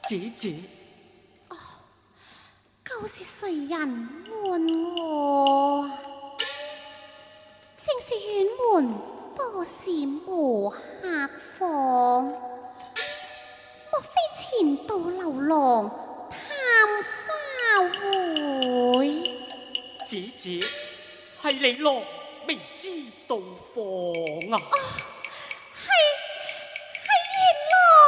姐姐， 究是誰人喚我？正是院門多是無客房，莫非前度流浪探花會？ 姐姐係你落明知道房啊！